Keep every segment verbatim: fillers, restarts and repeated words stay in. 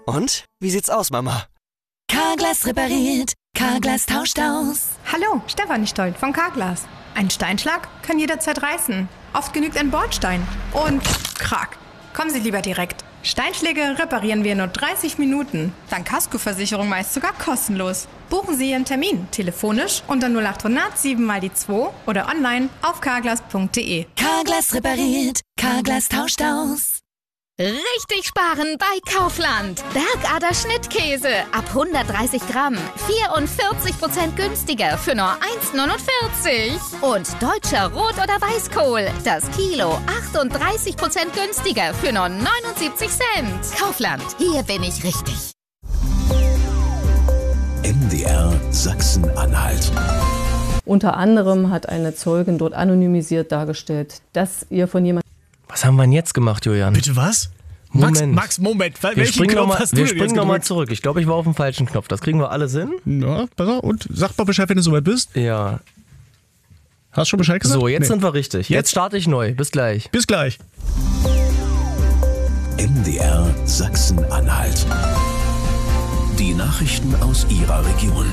Und? Wie sieht's aus, Mama? Carglass repariert, Carglass tauscht aus. Hallo, Stefanie Stolt von Carglass. Ein Steinschlag kann jederzeit reißen. Oft genügt ein Bordstein. Und krack. Kommen Sie lieber direkt. Steinschläge reparieren wir in nur dreißig Minuten. Dank Kaskoversicherung meist sogar kostenlos. Buchen Sie Ihren Termin telefonisch unter null acht hundert sieben mal die zwei oder online auf carglass punkt de. Carglass repariert, Carglass tauscht aus. Richtig sparen bei Kaufland. Bergader Schnittkäse ab hundertdreißig Gramm. vierundvierzig Prozent günstiger für nur eins neunundvierzig. Und deutscher Rot- oder Weißkohl. Das Kilo achtunddreißig Prozent günstiger für nur neunundsiebzig Cent. Kaufland, hier bin ich richtig. M D R Sachsen-Anhalt. Unter anderem hat eine Zeugin dort anonymisiert dargestellt, dass ihr von jemandem... Was haben wir denn jetzt gemacht, Julian? Bitte was? Moment. Max, Max, Moment. Wir Welchen springen Knopf noch mal, hast du wir denn springen jetzt nochmal gedrückt? zurück. Ich glaube, ich war auf dem falschen Knopf. Das kriegen wir alles hin? Ja, pass auf. Und sag mal Bescheid, wenn du soweit bist. Ja. Hast du schon Bescheid gesagt? So, jetzt Nee. sind wir richtig. Jetzt, Jetzt? starte ich neu. Bis gleich. Bis gleich. M D R Sachsen-Anhalt. Die Nachrichten aus Ihrer Region.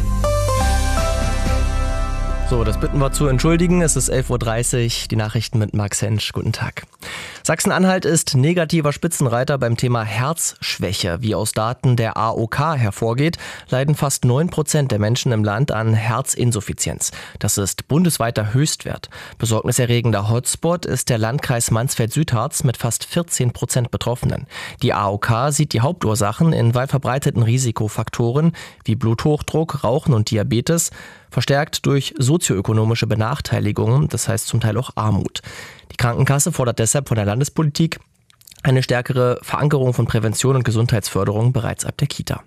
So, das bitten wir zu entschuldigen. Es ist elf Uhr dreißig, die Nachrichten mit Max Hensch. Guten Tag. Sachsen-Anhalt ist negativer Spitzenreiter beim Thema Herzschwäche. Wie aus Daten der A O K hervorgeht, leiden fast neun Prozent der Menschen im Land an Herzinsuffizienz. Das ist bundesweiter Höchstwert. Besorgniserregender Hotspot ist der Landkreis Mansfeld-Südharz mit fast vierzehn Prozent Betroffenen. Die A O K sieht die Hauptursachen in weit verbreiteten Risikofaktoren wie Bluthochdruck, Rauchen und Diabetes, verstärkt durch sozioökonomische Benachteiligungen, das heißt zum Teil auch Armut. Die Krankenkasse fordert deshalb von der Landespolitik eine stärkere Verankerung von Prävention und Gesundheitsförderung bereits ab der Kita.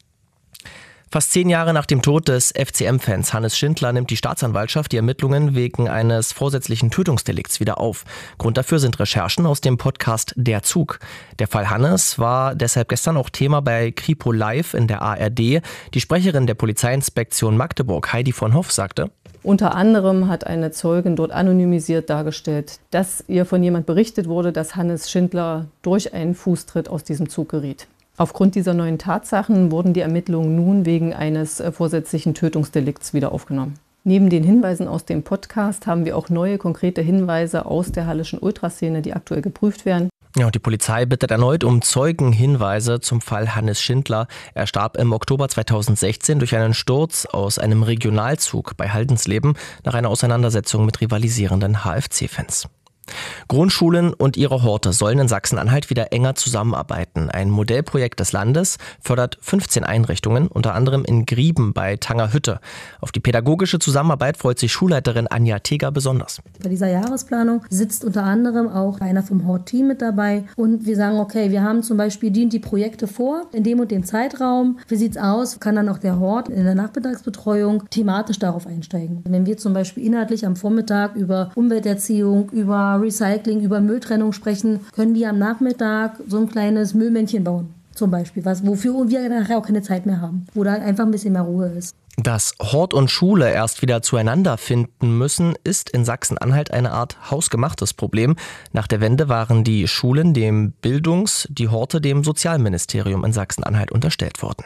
Fast zehn Jahre nach dem Tod des F C M-Fans Hannes Schindler nimmt die Staatsanwaltschaft die Ermittlungen wegen eines vorsätzlichen Tötungsdelikts wieder auf. Grund dafür sind Recherchen aus dem Podcast Der Zug. Der Fall Hannes war deshalb gestern auch Thema bei Kripo Live in der A R D. Die Sprecherin der Polizeiinspektion Magdeburg, Heidi von Hoff, sagte: Unter anderem hat eine Zeugin dort anonymisiert dargestellt, dass ihr von jemand berichtet wurde, dass Hannes Schindler durch einen Fußtritt aus diesem Zug geriet. Aufgrund dieser neuen Tatsachen wurden die Ermittlungen nun wegen eines äh, vorsätzlichen Tötungsdelikts wieder aufgenommen. Neben den Hinweisen aus dem Podcast haben wir auch neue konkrete Hinweise aus der hallischen Ultraszene, die aktuell geprüft werden. Ja, und die Polizei bittet erneut um Zeugenhinweise zum Fall Hannes Schindler. Er starb im Oktober zweitausendsechzehn durch einen Sturz aus einem Regionalzug bei Haldensleben nach einer Auseinandersetzung mit rivalisierenden H F C-Fans. Grundschulen und ihre Horte sollen in Sachsen-Anhalt wieder enger zusammenarbeiten. Ein Modellprojekt des Landes fördert fünfzehn Einrichtungen, unter anderem in Grieben bei Tangerhütte. Auf die pädagogische Zusammenarbeit freut sich Schulleiterin Anja Teger besonders. Bei dieser Jahresplanung sitzt unter anderem auch einer vom Hort-Team mit dabei und wir sagen, okay, wir haben zum Beispiel die und die Projekte vor, in dem und dem Zeitraum. Wie sieht's aus? Kann dann auch der Hort in der Nachmittagsbetreuung thematisch darauf einsteigen. Wenn wir zum Beispiel inhaltlich am Vormittag über Umwelterziehung, über Recycling, über Mülltrennung sprechen, können die am Nachmittag so ein kleines Müllmännchen bauen. Zum Beispiel, was, wofür wir nachher auch keine Zeit mehr haben. Wo da einfach ein bisschen mehr Ruhe ist. Dass Hort und Schule erst wieder zueinander finden müssen, ist in Sachsen-Anhalt eine Art hausgemachtes Problem. Nach der Wende waren die Schulen dem Bildungs-, die Horte dem Sozialministerium in Sachsen-Anhalt unterstellt worden.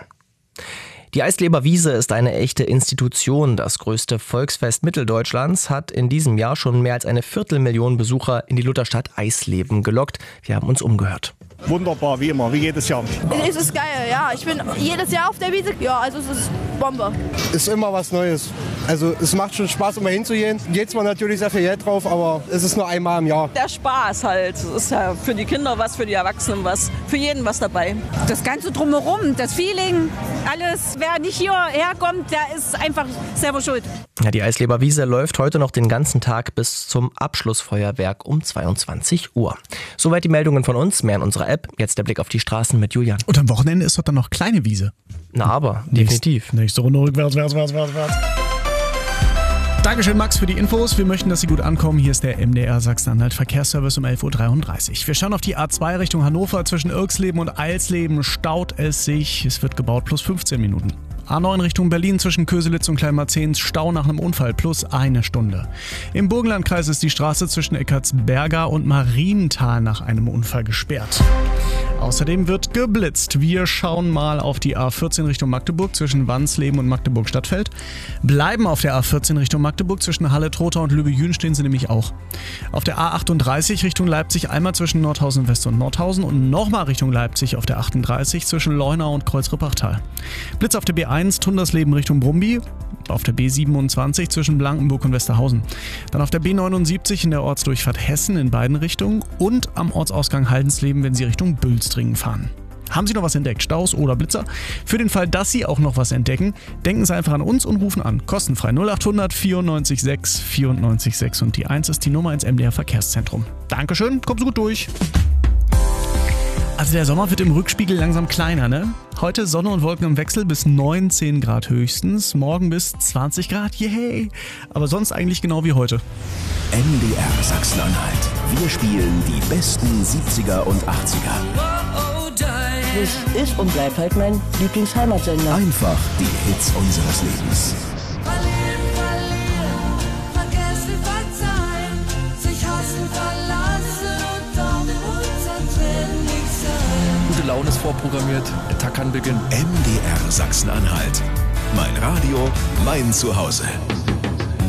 Die Eisleber Wiese ist eine echte Institution. Das größte Volksfest Mitteldeutschlands hat in diesem Jahr schon mehr als eine Viertelmillion Besucher in die Lutherstadt Eisleben gelockt. Wir haben uns umgehört. Wunderbar, wie immer, wie jedes Jahr. Es ist geil, ja. Ich bin jedes Jahr auf der Wiese. Ja, also es ist Bombe. Ist immer was Neues. Also es macht schon Spaß, immer hinzugehen. Geht zwar natürlich sehr viel Geld drauf, aber es ist nur einmal im Jahr. Der Spaß halt. Es ist ja für die Kinder was, für die Erwachsenen was, für jeden was dabei. Das Ganze drumherum, das Feeling, alles, wer nicht hierher kommt, der ist einfach selber schuld. Ja, die Eisleber Wiese läuft heute noch den ganzen Tag bis zum Abschlussfeuerwerk um zweiundzwanzig Uhr. Soweit die Meldungen von uns, mehr in unserer App. Jetzt der Blick auf die Straßen mit Julian. Und am Wochenende ist doch dann noch kleine Wiese. Na aber, definitiv. Nächste, nächste Runde rückwärts, wärts, wärts, wärts, wärts. Dankeschön, Max, für die Infos. Wir möchten, dass Sie gut ankommen. Hier ist der M D R Sachsen-Anhalt Verkehrsservice um elf Uhr dreiunddreißig. Wir schauen auf die A zwei Richtung Hannover. Zwischen Irksleben und Eilsleben staut es sich. Es wird gebaut, plus fünfzehn Minuten. A neun Richtung Berlin zwischen Köselitz und Kleinmarzehns, Stau nach einem Unfall, plus eine Stunde. Im Burgenlandkreis ist die Straße zwischen Eckartsberga und Marienthal nach einem Unfall gesperrt. Außerdem wird geblitzt. Wir schauen mal auf die A vierzehn Richtung Magdeburg zwischen Wansleben und Magdeburg-Stadtfeld. Bleiben auf der A vierzehn Richtung Magdeburg zwischen Halle-Trotha und Lübbe-Jühn stehen sie nämlich auch. Auf der A achtunddreißig Richtung Leipzig einmal zwischen Nordhausen West und Nordhausen und nochmal Richtung Leipzig auf der achtunddreißig zwischen Leuna und Kreuz-Rippachtal. Blitz auf der B eins Tundersleben Richtung Brumby. Auf der B siebenundzwanzig zwischen Blankenburg und Westerhausen. Dann auf der B neunundsiebzig in der Ortsdurchfahrt Hessen in beiden Richtungen und am Ortsausgang Haldensleben, wenn Sie Richtung Bülstringen fahren. Haben Sie noch was entdeckt, Staus oder Blitzer? Für den Fall, dass Sie auch noch was entdecken, denken Sie einfach an uns und rufen an. Kostenfrei null achthundert vierundneunzig sechs vierundneunzig sechs und die eins ist die Nummer ins M D R Verkehrszentrum. Dankeschön, kommt so gut durch. Also der Sommer wird im Rückspiegel langsam kleiner, ne? Heute Sonne und Wolken im Wechsel bis neunzehn Grad höchstens, morgen bis zwanzig Grad, yay! Aber sonst eigentlich genau wie heute. M D R Sachsen-Anhalt. Wir spielen die besten siebziger und achtziger. Das ist und bleibt halt mein Lieblingsheimatsender. Einfach die Hits unseres Lebens. Gute Laune ist vorprogrammiert, der Tag kann beginnen. M D R Sachsen-Anhalt. Mein Radio, mein Zuhause.